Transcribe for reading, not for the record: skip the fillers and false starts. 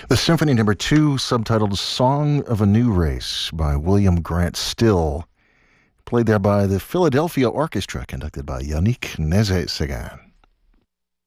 The Symphony Number 2, subtitled Song of a New Race by William Grant Still, played there by the Philadelphia Orchestra, conducted by Yannick Nézet-Séguin.